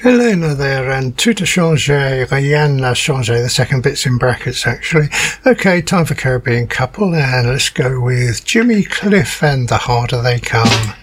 Helena there, and tout a changé, rien n'a changé. The second bit's in brackets, actually. Okay, time for Caribbean Couple, and let's go with Jimmy Cliff and The Harder They Come.